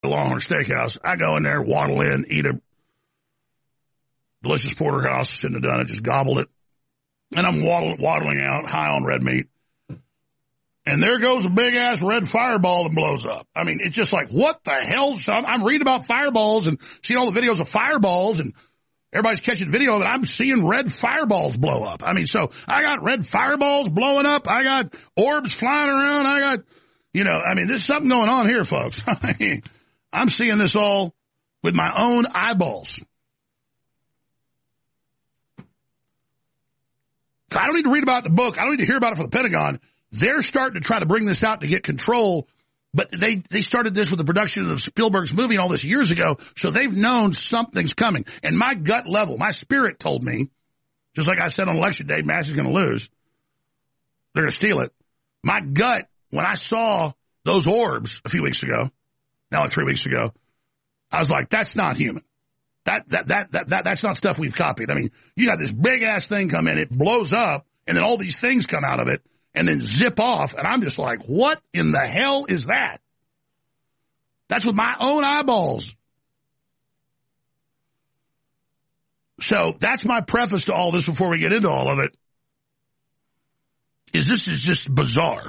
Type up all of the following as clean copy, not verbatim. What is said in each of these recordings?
Longhorn Steakhouse. I go in there, waddle in, eat a delicious porterhouse. Shouldn't have done it, just gobbled it. And I'm waddling out, high on red meat. And there goes a big-ass red fireball that blows up. I mean, it's just like, what the hell? So I'm reading about fireballs and seeing all the videos of fireballs, and everybody's catching video of it. I'm seeing red fireballs blow up. I mean, so I got red fireballs blowing up. I got orbs flying around. I got, there's something going on here, folks. I mean, I'm seeing this all with my own eyeballs. So I don't need to read about the book. I don't need to hear about it from the Pentagon. They're starting to try to bring this out to get control, but they started this with the production of Spielberg's movie and all this years ago, so they've known something's coming. And my gut level, my spirit told me, just like I said on Election Day, Mass is going to lose. They're going to steal it. My gut, when I saw those orbs a few weeks ago, now like 3 weeks ago, I was like, that's not human. That's not stuff we've copied. I mean, you got this big-ass thing come in, it blows up, and then all these things come out of it, and then zip off, and I'm just like, what in the hell is that? That's with my own eyeballs. So that's my preface to all this before we get into all of it, is this is just bizarre.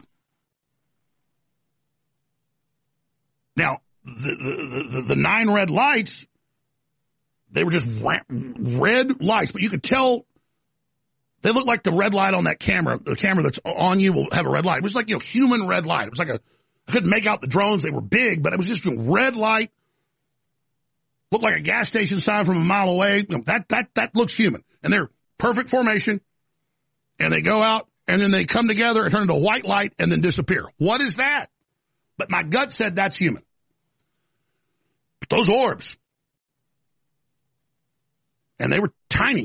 Now, the 9 red lights, they were just red lights, but you could tell they look like the red light on that camera. The camera that's on you will have a red light. It was like, human red light. It was like I couldn't make out the drones. They were big, but it was just a red light. Looked like a gas station sign from a mile away. That looks human. And they're perfect formation. And they go out, and then they come together and turn into a white light and then disappear. What is that? But my gut said that's human. But those orbs, and they were tiny.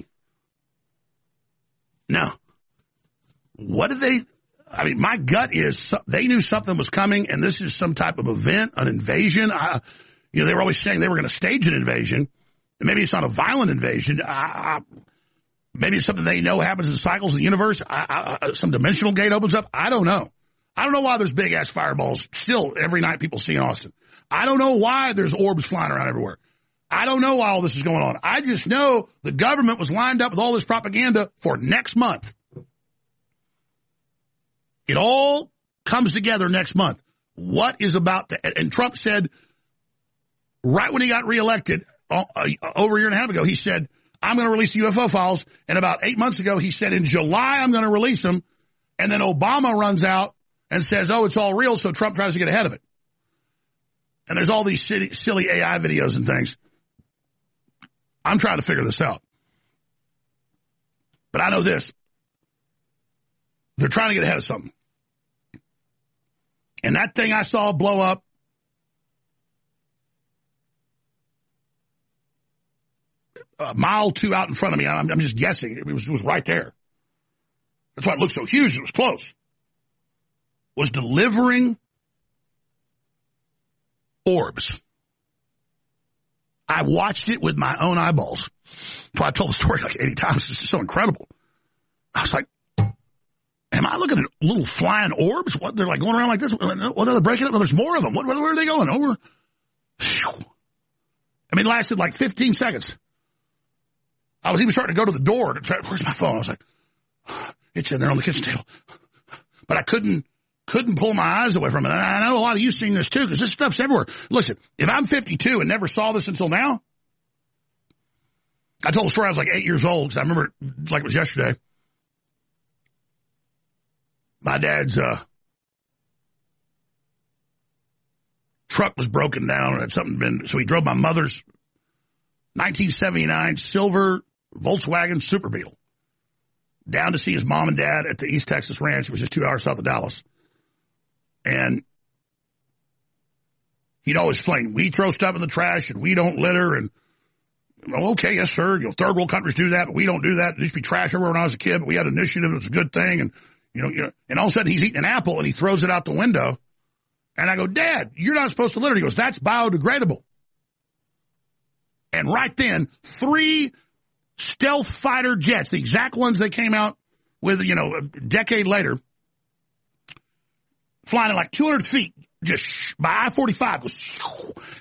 Now, what did they, my gut is they knew something was coming, and this is some type of event, an invasion. They were always saying they were going to stage an invasion. And maybe it's not a violent invasion. Maybe it's something they know happens in cycles of the universe. Some dimensional gate opens up. I don't know. I don't know why there's big-ass fireballs still every night people see in Austin. I don't know why there's orbs flying around everywhere. I don't know why all this is going on. I just know the government was lined up with all this propaganda for next month. It all comes together next month. What is about to, and Trump said, right when he got reelected, over a year and a half ago, he said, I'm going to release the UFO files. And about 8 months ago, he said, in July, I'm going to release them. And then Obama runs out and says, oh, it's all real, so Trump tries to get ahead of it. And there's all these silly AI videos and things. I'm trying to figure this out. But I know this. They're trying to get ahead of something. And that thing I saw blow up, a mile or two out in front of me, I'm just guessing, it was right there. That's why it looked so huge. It was close. Was delivering orbs. I watched it with my own eyeballs. So I told the story like 80 times. This is so incredible. I was like, am I looking at little flying orbs? What, they're like going around like this? What, they're breaking up? Well, there's more of them. Where are they going? Over? It lasted like 15 seconds. I was even starting to go to the door to try, where's my phone? I was like, it's in there on the kitchen table. But I couldn't pull my eyes away from it. And I know a lot of you seen this too, because this stuff's everywhere. Listen, if I'm 52 and never saw this until now, I told the story I was like 8 years old, because I remember it like it was yesterday. My dad's truck was broken down and had something been, so he drove my mother's 1979 silver Volkswagen Super Beetle down to see his mom and dad at the East Texas Ranch, which is 2 hours south of Dallas. And he'd always explain, we throw stuff in the trash and we don't litter. And, well, okay, yes, sir. Third world countries do that, but we don't do that. There used to be trash everywhere when I was a kid, but we had an initiative. It was a good thing. And, and all of a sudden he's eating an apple and he throws it out the window. And I go, Dad, you're not supposed to litter. He goes, that's biodegradable. And right then, 3 stealth fighter jets, the exact ones that came out with, a decade later, flying at like 200 feet, just by I-45,